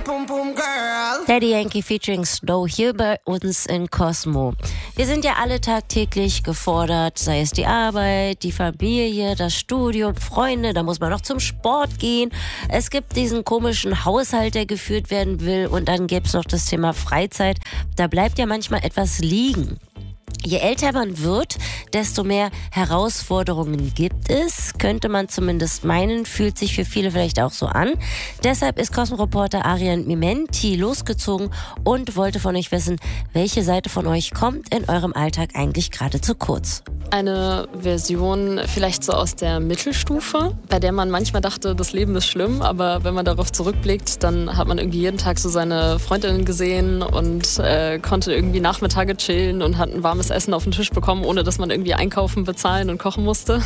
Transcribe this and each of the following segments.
Daddy Yankee featuring Snow hier bei uns in Cosmo. Wir sind ja alle tagtäglich gefordert, sei es die Arbeit, die Familie, das Studium, Freunde, da muss man noch zum Sport gehen. Es gibt diesen komischen Haushalt, der geführt werden will, und dann gibt's noch das Thema Freizeit. Da bleibt ja manchmal etwas liegen. Je älter man wird, desto mehr Herausforderungen gibt es, könnte man zumindest meinen, fühlt sich für viele vielleicht auch so an. Deshalb ist Cosmo-Reporter Arian Mimenti losgezogen und wollte von euch wissen, welche Seite von euch kommt in eurem Alltag eigentlich gerade zu kurz. Eine Version vielleicht so aus der Mittelstufe, bei der man manchmal dachte, das Leben ist schlimm, aber wenn man darauf zurückblickt, dann hat man irgendwie jeden Tag so seine Freundinnen gesehen und konnte irgendwie Nachmittage chillen und hat ein warmes Essen auf den Tisch bekommen, ohne dass man irgendwie einkaufen, bezahlen und kochen musste.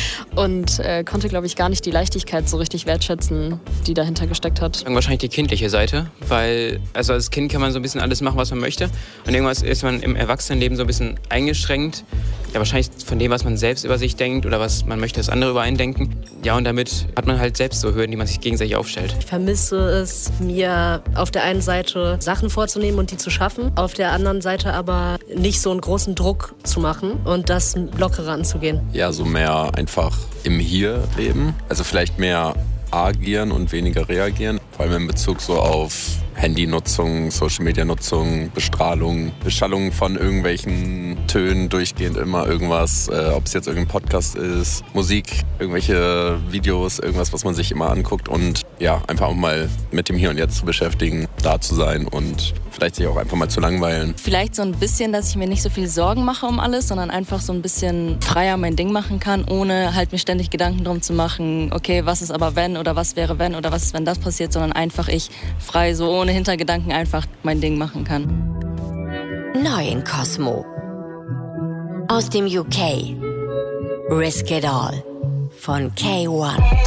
Und konnte, glaube ich, gar nicht die Leichtigkeit so richtig wertschätzen, die dahinter gesteckt hat. Wahrscheinlich die kindliche Seite, weil also als Kind kann man so ein bisschen alles machen, was man möchte. Und irgendwas ist man im Erwachsenenleben so ein bisschen eingeschränkt. Ja, wahrscheinlich von dem, was man selbst über sich denkt oder was man möchte, dass andere über einen denken. Ja, und damit hat man halt selbst so Hürden, die man sich gegenseitig aufstellt. Ich vermisse es, mir auf der einen Seite Sachen vorzunehmen und die zu schaffen, auf der anderen Seite aber nicht so einen großen Druck zu machen und das lockerer anzugehen. Ja, so mehr einfach im Hier leben. Also vielleicht mehr agieren und weniger reagieren. Vor allem in Bezug so auf Handynutzung, Social-Media-Nutzung, Bestrahlung, Beschallung von irgendwelchen Tönen, durchgehend immer irgendwas, ob es jetzt irgendein Podcast ist, Musik, irgendwelche Videos, irgendwas, was man sich immer anguckt und ja, einfach auch mal mit dem Hier und Jetzt zu beschäftigen, da zu sein und vielleicht sich auch einfach mal zu langweilen. Vielleicht so ein bisschen, dass ich mir nicht so viel Sorgen mache um alles, sondern einfach so ein bisschen freier mein Ding machen kann, ohne halt mir ständig Gedanken drum zu machen, okay, was ist aber wenn oder was wäre wenn oder was ist, wenn das passiert, sondern einfach ich frei, so ohne Hintergedanken einfach mein Ding machen kann. Neu in Cosmo. Aus dem UK. Risk It All von K1.